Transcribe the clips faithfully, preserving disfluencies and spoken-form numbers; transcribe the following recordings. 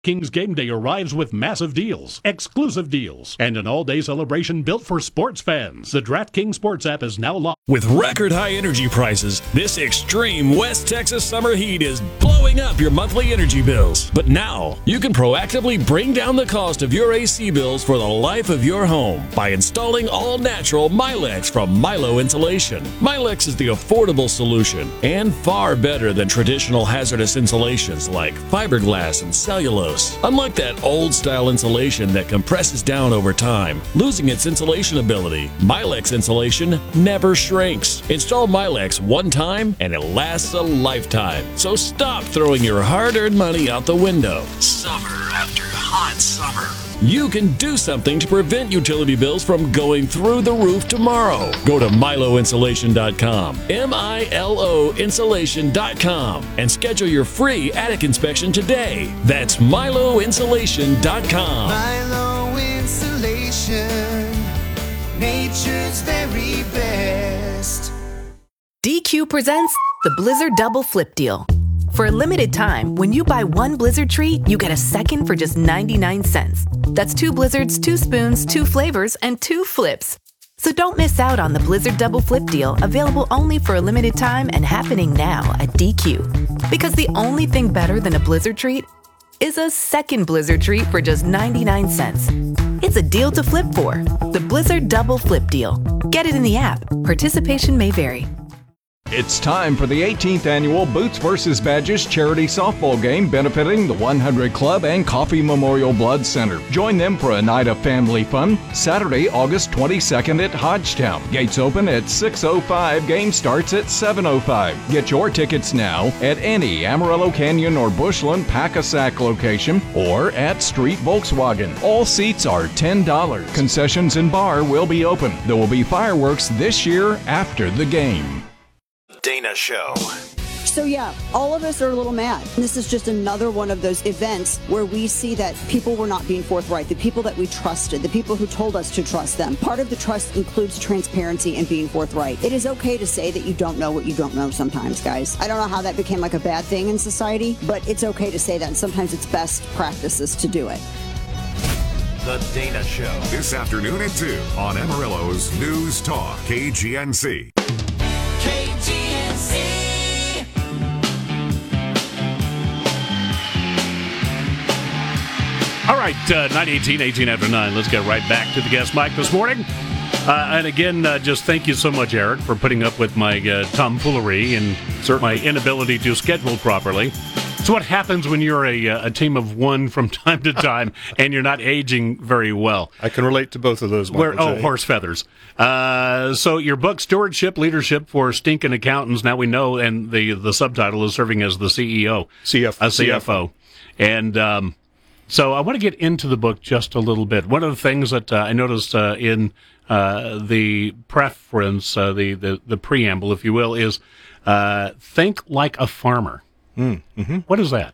Kings Game Day arrives with massive deals, exclusive deals, and an all-day celebration built for sports fans. The DraftKings Sports app is now live. With record high energy prices, this extreme West Texas summer heat is blowing up your monthly energy bills. But now, you can proactively bring down the cost of your A C bills for the life of your home by installing all-natural Milex from Milo Insulation. Milex is the affordable solution and far better than traditional hazardous insulations like fiberglass and cellulose. Unlike that old-style insulation that compresses down over time, losing its insulation ability, Milex insulation never shrinks. Install Milex one time and it lasts a lifetime. So stop throwing your hard-earned money out the window. Summer after hot summer. You can do something to prevent utility bills from going through the roof tomorrow. Go to Milo Insulation dot com, M I L O Insulation dot com, and schedule your free attic inspection today. That's Milo Insulation dot com. Milo Insulation, nature's very best. D Q presents the Blizzard Double Flip Deal. For a limited time, when you buy one Blizzard treat, you get a second for just ninety-nine cents. That's two Blizzards, two spoons, two flavors, and two flips. So don't miss out on the Blizzard Double Flip Deal, available only for a limited time and happening now at D Q. Because the only thing better than a Blizzard treat is a second Blizzard treat for just ninety-nine cents. It's a deal to flip for. The Blizzard Double Flip Deal. Get it in the app. Participation may vary. It's time for the eighteenth annual Boots versus. Badges charity softball game benefiting the one hundred Club and Coffee Memorial Blood Center. Join them for a night of family fun Saturday, August twenty-second at Hodgetown. Gates open at six oh five. Game starts at seven oh five. Get your tickets now at any Amarillo Canyon or Bushland Pack-A-Sack location or at Street Volkswagen. All seats are ten dollars. Concessions and bar will be open. There will be fireworks this year after the game. Dana Show. So yeah, all of us are a little mad. This is just another one of those events where we see that people were not being forthright, the people that we trusted, the people who told us to trust them. Part of the trust includes transparency and being forthright. It is okay to say that you don't know what you don't know sometimes, guys. I don't know how that became like a bad thing in society, but it's okay to say that, and sometimes it's best practices to do it. The Dana Show. This afternoon at two on Amarillo's News Talk, K G N C. All right, uh, nine eighteen, eighteen after nine. Let's get right back to the guest mic this morning. Uh, and again, uh, just thank you so much, Eric, for putting up with my uh, tomfoolery and my inability to schedule properly. It's what happens when you're a, a team of one from time to time and you're not aging very well. I can relate to both of those. Where, oh, horse feathers. Uh, so your book, Stewardship, Leadership for Stinking Accountants, now we know, and the, the subtitle is serving as the C E O. C F O. A C F O. And um, so I want to get into the book just a little bit. One of the things that uh, I noticed uh, in uh, the preference, uh, the, the, the preamble, if you will, is uh, think like a farmer. Mm, mm-hmm. What is that?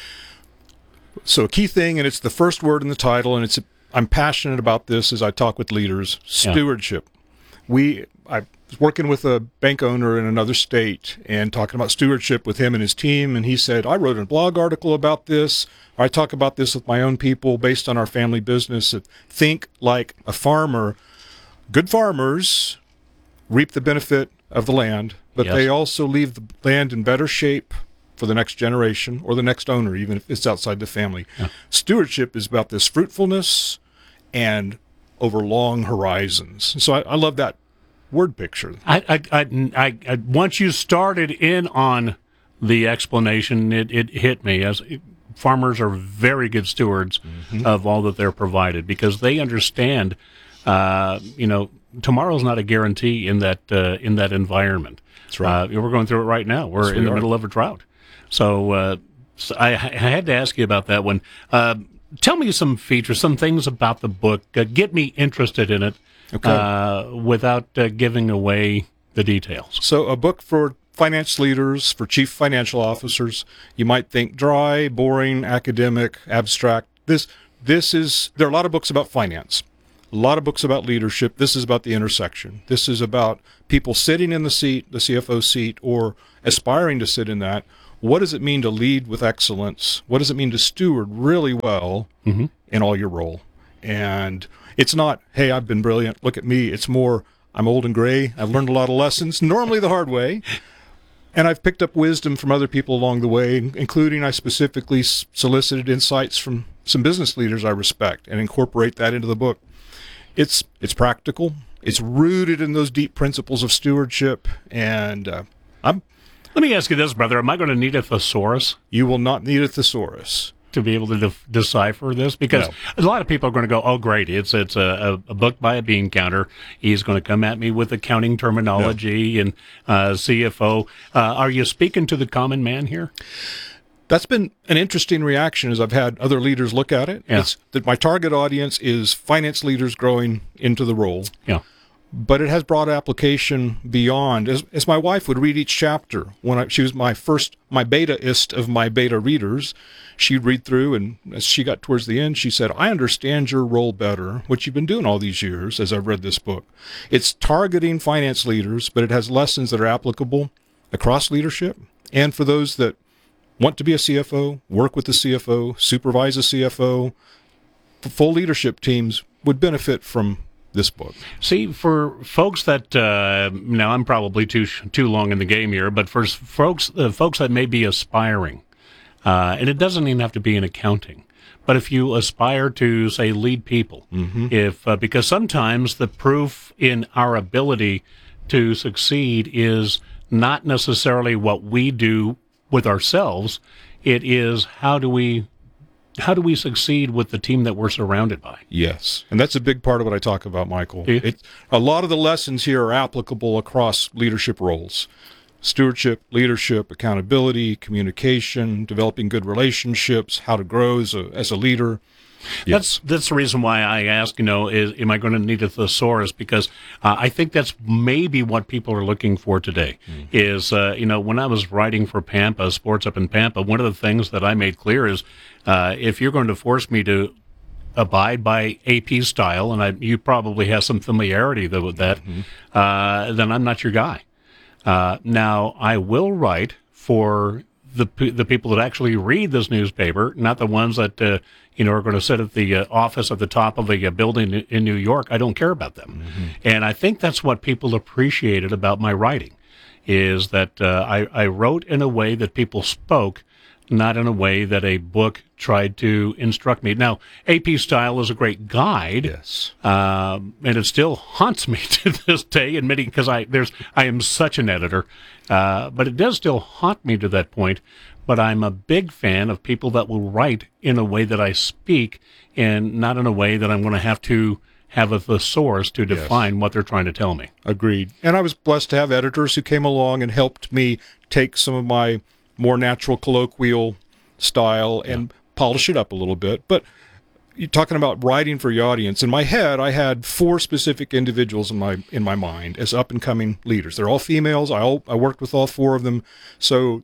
So a key thing, and it's the first word in the title, and it's I'm passionate about this as I talk with leaders, stewardship. Yeah. We I was working with a bank owner in another state and talking about stewardship with him and his team, and he said, I wrote a blog article about this. I talk about this with my own people based on our family business. Think like a farmer. Good farmers reap the benefit of the land, but yes. they also leave the land in better shape for the next generation or the next owner, even if it's outside the family. Yeah. Stewardship is about this fruitfulness and over long horizons. So I, I love that word picture. I, I, I, I, I once you started in on the explanation, it, it hit me as it, farmers are very good stewards mm-hmm. of all that they're provided because they understand, uh, you know, tomorrow's not a guarantee in that uh, in that environment. That's right. Uh, we're going through it right now. We're yes, in we the are. middle of a drought. So, uh, so I, I had to ask you about that one. Uh, tell me some features, some things about the book. Uh, get me interested in it okay. uh, without uh, giving away the details. So a book for finance leaders, for chief financial officers. You might think dry, boring, academic, abstract. This, this is, there are a lot of books about finance. A lot of books about leadership. This is about the intersection. This is about people sitting in the seat, the C F O seat, or aspiring to sit in that, what does it mean to lead with excellence? What does it mean to steward really well mm-hmm. in all your role? And it's not, hey, I've been brilliant, look at me. It's more, I'm old and gray. I've learned a lot of lessons, normally the hard way. And I've picked up wisdom from other people along the way, including I specifically solicited insights from some business leaders I respect and incorporate that into the book. It's it's practical. It's rooted in those deep principles of stewardship. And uh, I'm. Let me ask you this, brother. Am I going to need a thesaurus? You will not need a thesaurus to be able to de- decipher this? Because no. a lot of people are going to go, oh, great, it's it's a, a book by a bean counter. He's going to come at me with accounting terminology no. and uh, C F O. Uh, are you speaking to the common man here? That's been an interesting reaction as I've had other leaders look at it. Yeah. It's that my target audience is finance leaders growing into the role. Yeah. But it has broad application beyond. As, as my wife would read each chapter, when I, she was my first, my beta-ist of my beta readers, she'd read through, and as she got towards the end, she said, I understand your role better, what you've been doing all these years as I've read this book. It's targeting finance leaders, but it has lessons that are applicable across leadership, and for those that want to be a C F O, work with the C F O, supervise a C F O, full leadership teams would benefit from this book. See, for folks that uh, now I'm probably too too long in the game here, but for folks uh, folks that may be aspiring, uh, and it doesn't even have to be in accounting, but if you aspire to say lead people, mm-hmm. if uh, because sometimes the proof in our ability to succeed is not necessarily what we do with ourselves, it is how do we. How do we succeed with the team that we're surrounded by? Yes, and that's a big part of what I talk about, Michael. Yeah. It, a lot of the lessons here are applicable across leadership roles. Stewardship, leadership, accountability, communication, developing good relationships, how to grow as a, as a leader. Yes. That's that's the reason why I ask, you know, is am I going to need a thesaurus? Because uh, I think that's maybe what people are looking for today. Mm. Is, uh, you know, when I was writing for Pampa, Sports Up in Pampa, one of the things that I made clear is uh, if you're going to force me to abide by A P style, and I, you probably have some familiarity with that, mm-hmm. uh, then I'm not your guy. Uh, now, I will write for the the people that actually read this newspaper, not the ones that uh, you know are going to sit at the uh, office at the top of a uh, building in New York. I don't care about them, mm-hmm. and I think that's what people appreciated about my writing, is that uh, I, I wrote in a way that people spoke, not in a way that a book tried to instruct me. Now, A P Style is a great guide, yes, um, and it still haunts me to this day, admitting because I there's I am such an editor, uh, but it does still haunt me to that point. But I'm a big fan of people that will write in a way that I speak, and not in a way that I'm going to have to have a thesaurus to define yes. what they're trying to tell me. Agreed. And I was blessed to have editors who came along and helped me take some of my more natural colloquial style and yeah. polish it up a little bit. But you're talking about writing for your audience. In my head, I had four specific individuals in my in my mind as up-and-coming leaders. They're all females. I all, I worked with all four of them. So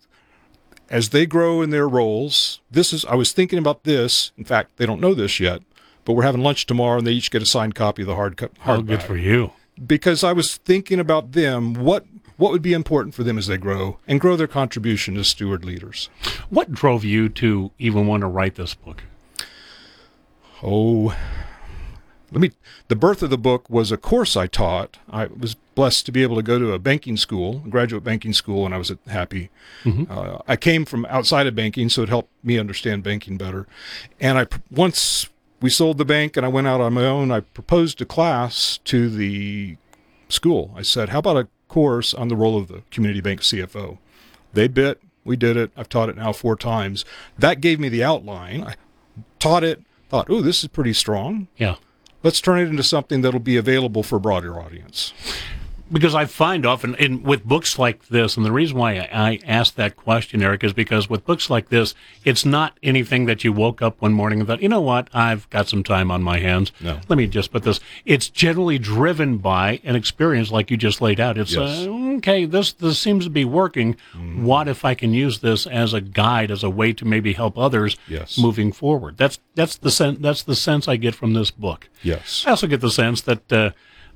as they grow in their roles, this is I was thinking about this. In fact, they don't know this yet, but we're having lunch tomorrow, and they each get a signed copy of the hard hardback. Oh, good for you. Because I was thinking about them, what what would be important for them as they grow and grow their contribution as steward leaders. What drove you to even want to write this book? Oh, let me. The birth of the book was a course I taught. I was blessed to be able to go to a banking school, a graduate banking school, and I was happy. Mm-hmm. Uh, I came from outside of banking, so it helped me understand banking better. And I once we sold the bank and I went out on my own, I proposed a class to the school. I said, how about a course on the role of the community bank C F O? They bit. We did it. I've taught it now four times. That gave me the outline. I taught it, thought, oh, this is pretty strong. Yeah. Let's turn it into something that'll be available for a broader audience. Because I find often in with books like this, and the reason why I, I asked that question, Eric, is because with books like this, it's not anything that you woke up one morning and thought, you know what, I've got some time on my hands. No. Let me just put this. It's generally driven by an experience like you just laid out. It's, yes. uh, okay, this, this seems to be working. Mm. What if I can use this as a guide, as a way to maybe help others yes. moving forward? That's that's the sen- that's the sense I get from this book. Yes. I also get the sense that uh,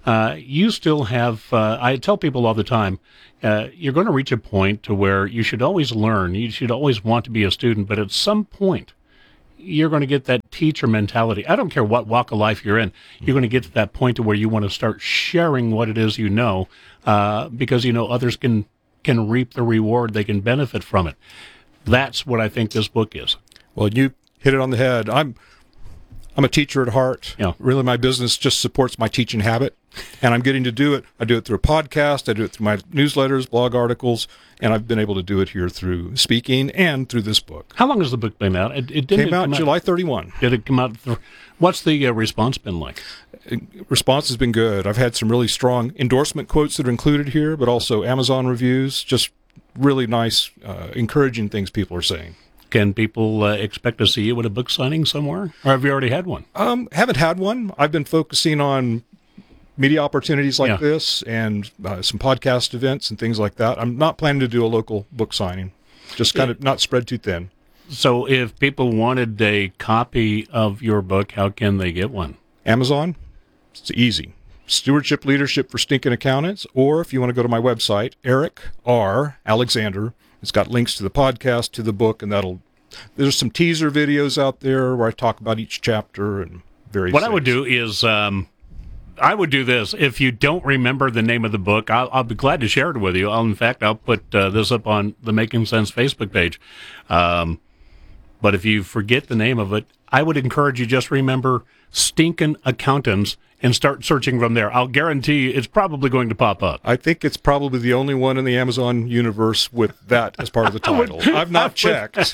uh, you still have, uh, I tell people all the time, uh, you're going to reach a point to where you should always learn. You should always want to be a student, but at some point, you're going to get that teacher mentality. I don't care what walk of life you're in. You're going to get to that point to where you want to start sharing what it is you know, uh, because you know others can can reap the reward. They can benefit from it. That's what I think this book is. Well, you hit it on the head. I'm I'm a teacher at heart. Yeah. Really, my business just supports my teaching habit, and I'm getting to do it. I do it through a podcast. I do it through my newsletters, blog articles, and I've been able to do it here through speaking and through this book. How long has the book been out? It, it didn't came out July thirty-first. Did it come out? Th- What's the uh, response been like? Response has been good. I've had some really strong endorsement quotes that are included here, but also Amazon reviews, just really nice, uh, encouraging things people are saying. Can people uh, expect to see you at a book signing somewhere? Or have you already had one? Um, haven't had one. I've been focusing on media opportunities like Yeah. this and uh, some podcast events and things like that. I'm not planning to do a local book signing, just kind of not spread too thin. So if people wanted a copy of your book, how can they get one? Amazon, it's easy. Stewardship Leadership for Stinking Accountants, or if you want to go to my website, Eric R. Alexander. It's got links to the podcast, to the book, and that'll. There's some teaser videos out there where I talk about each chapter and various. What things. I would do is, um, I would do this. If you don't remember the name of the book, I'll, I'll be glad to share it with you. I'll, in fact, I'll put uh, this up on the Making Sense Facebook page. Um, but if you forget the name of it, I would encourage you just remember Stinkin' Accountants and start searching from there. I'll guarantee you it's probably going to pop up. I think it's probably the only one in the Amazon universe with that as part of the title. I've not checked.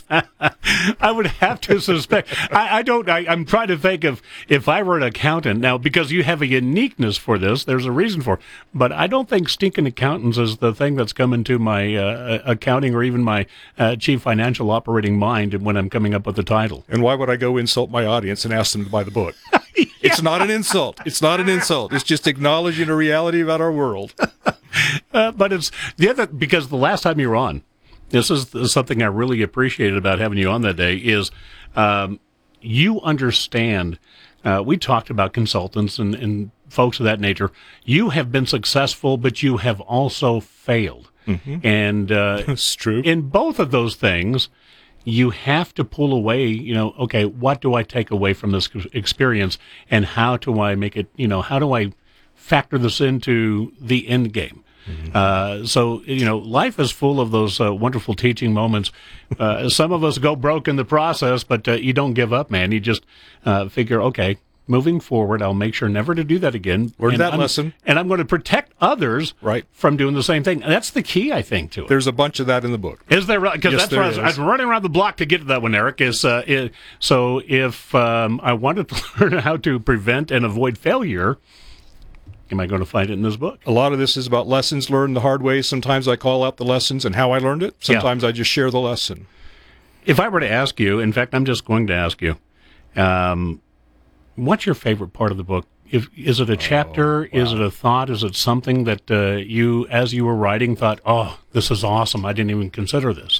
I would have to suspect. I, I don't. I, I'm trying to think of if I were an accountant now, because you have a uniqueness for this. There's a reason for it, but I don't think Stinking Accountants is the thing that's come into my uh, accounting or even my uh, chief financial operating mind when I'm coming up with the title. And why would I go insult my audience and ask them to buy the book? Yeah. It's not an insult. It's not an insult. It's just acknowledging a reality about our world. uh, but it's the other, because the last time you were on, this is something I really appreciated about having you on that day, is um, you understand. Uh, we talked about consultants and, and folks of that nature. You have been successful, but you have also failed. Mm-hmm. And uh, it's true. In both of those things, you have to pull away, you know, okay, what do I take away from this experience, and how do I make it, you know, how do I factor this into the end game? Mm-hmm. Uh, so, you know, life is full of those uh, wonderful teaching moments. Uh, some of us go broke in the process, but uh, you don't give up, man. You just uh, figure, okay, moving forward, I'll make sure never to do that again. Learn and that I'm, lesson. And I'm going to protect others right. from doing the same thing. And that's the key, I think, to it. There's a bunch of that in the book. Is there? Because yes, that's where I was, I was running around the block to get to that one, Eric. Is, uh, is So if um, I wanted to learn how to prevent and avoid failure, am I going to find it in this book? A lot of this is about lessons learned the hard way. Sometimes I call out the lessons and how I learned it. Sometimes yeah. I just share the lesson. If I were to ask you, in fact, I'm just going to ask you, um, what's your favorite part of the book? If, is it a chapter? Oh, wow. Is it a thought? Is it something that uh, you, as you were writing, thought, oh, this is awesome. I didn't even consider this.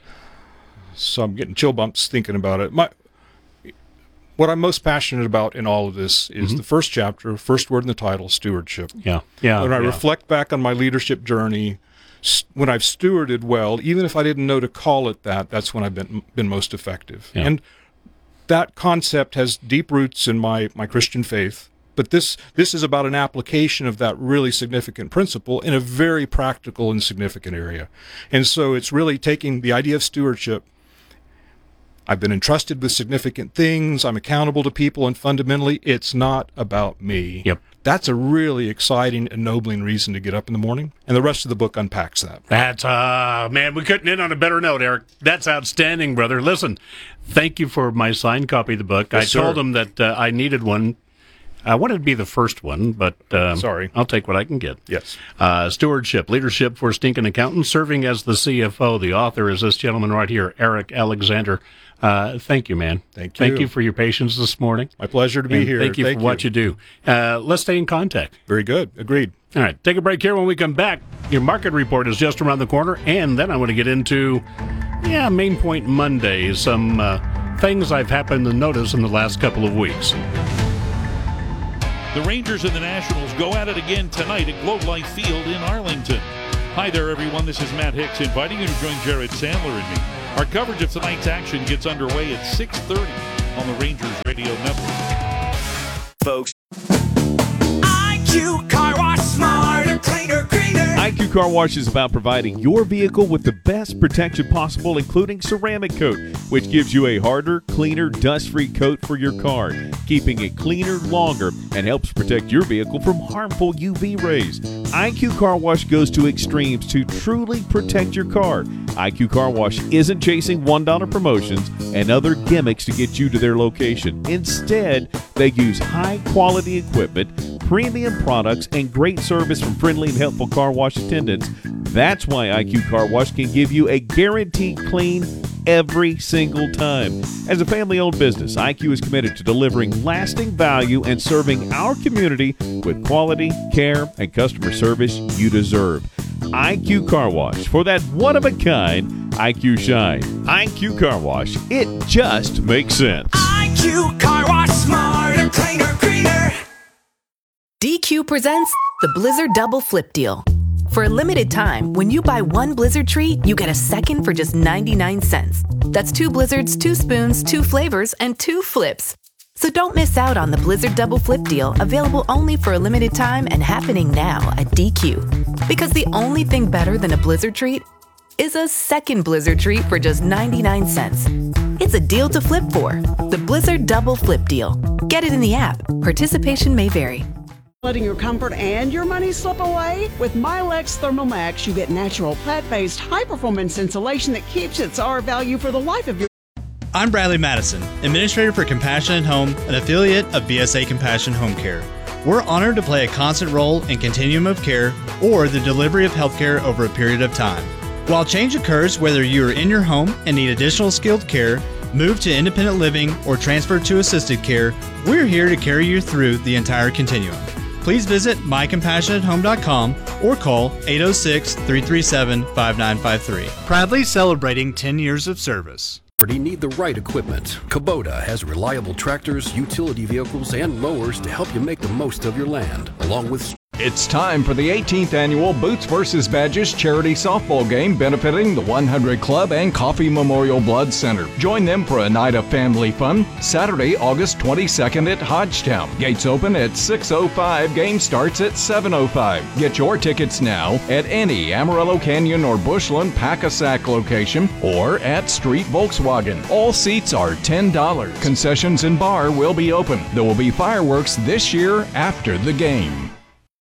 So I'm getting chill bumps thinking about it. My, what I'm most passionate about in all of this is mm-hmm. the first chapter, first word in the title, stewardship. Yeah, yeah. When I yeah. reflect back on my leadership journey, when I've stewarded well, even if I didn't know to call it that, that's when I've been been most effective. Yeah. And that concept has deep roots in my, my Christian faith, but this this is about an application of that really significant principle in a very practical and significant area. And so it's really taking the idea of stewardship. I've been entrusted with significant things. I'm accountable to people, and fundamentally, it's not about me. Yep. That's a really exciting, ennobling reason to get up in the morning, and the rest of the book unpacks that. That's, uh, man, we couldn't end on a better note, Eric. That's outstanding, brother. Listen, thank you for my signed copy of the book. Yes, I sir. told him that uh, I needed one. I wanted to be the first one, but um, sorry, I'll take what I can get. Yes. Uh, Stewardship, Leadership for Stinking Accountants, serving as the C F O. The author is this gentleman right here, Eric Alexander. Uh, thank you, man. Thank you. Thank you for your patience this morning. My pleasure to be and here. Thank you thank for you. what you do. Uh, let's stay in contact. Very good. Agreed. All right. Take a break here. When we come back, your market report is just around the corner, and then I want to get into, yeah, Main Point Monday, some uh, things I've happened to notice in the last couple of weeks. The Rangers and the Nationals go at it again tonight at Globe Life Field in Arlington. Hi there, everyone. This is Matt Hicks inviting you to join Jared Sandler and me. Our coverage of tonight's action gets underway at six thirty on the Rangers Radio Network. Folks. I Q Car Wash, smarter, cleaner, greener. I Q Car Wash is about providing your vehicle with the best protection possible, including ceramic coat, which gives you a harder, cleaner, dust-free coat for your car, keeping it cleaner longer and helps protect your vehicle from harmful U V rays. I Q Car Wash goes to extremes to truly protect your car. I Q Car Wash isn't chasing one dollar promotions and other gimmicks to get you to their location. Instead, they use high-quality equipment, premium products, and great service from friendly and helpful car wash attendants. That's why I Q Car Wash can give you a guaranteed clean every single time. As a family-owned business, I Q is committed to delivering lasting value and serving our community with quality, care, and customer service you deserve. I Q Car Wash, for that one-of-a-kind I Q shine. I Q Car Wash, it just makes sense. I Q Car Wash, smarter, cleaner, greener. D Q presents the Blizzard Double Flip Deal. For a limited time, when you buy one Blizzard treat, you get a second for just ninety-nine cents. That's two Blizzards, two spoons, two flavors, and two flips. So don't miss out on the Blizzard Double Flip Deal, available only for a limited time and happening now at D Q. Because the only thing better than a Blizzard treat is a second Blizzard treat for just ninety-nine cents. It's a deal to flip for. The Blizzard Double Flip Deal. Get it in the app. Participation may vary. Letting your comfort and your money slip away? With Milex Thermal Max, you get natural, plant-based, high-performance insulation that keeps its R value for the life of your... I'm Bradley Madison, Administrator for Compassionate Home, an affiliate of V S A Compassion Home Care. We're honored to play a constant role in continuum of care or the delivery of healthcare over a period of time. While change occurs whether you are in your home and need additional skilled care, move to independent living, or transfer to assisted care, we're here to carry you through the entire continuum. Please visit my compassionate home dot com or call eight oh six, three three seven, five nine five three. Proudly celebrating ten years of service. You need the right equipment. Kubota has reliable tractors, utility vehicles, and mowers to help you make the most of your land, along with... It's time for the eighteenth annual Boots versus Badges charity softball game benefiting the one hundred Club and Coffee Memorial Blood Center. Join them for a night of family fun, Saturday, August twenty-second at Hodgetown. Gates open at six oh five, game starts at seven oh five. Get your tickets now at any Amarillo Canyon or Bushland Pack-A-Sack location or at Street Volkswagen. All seats are ten dollars. Concessions and bar will be open. There will be fireworks this year after the game.